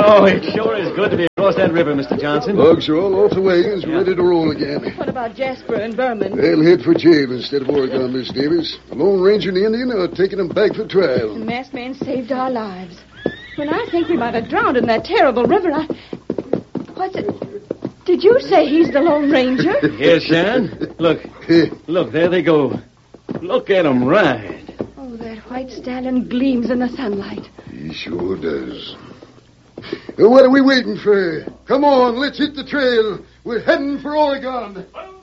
Oh, it sure is good to be across that river, Mr. Johnson. Logs are all off the wagons, ready to roll again. What about Jasper and Berman? They'll head for jail instead of Oregon, Miss Davis. The Lone Ranger and the Indian are taking them back for trial. The masked man saved our lives. When I think we might have drowned in that terrible river, What's it? Did you say he's the Lone Ranger? Yes, Sharon. Look, there they go. Look at them ride. Oh, that white stallion gleams in the sunlight. He sure does. What are we waiting for? Come on, let's hit the trail. We're heading for Oregon.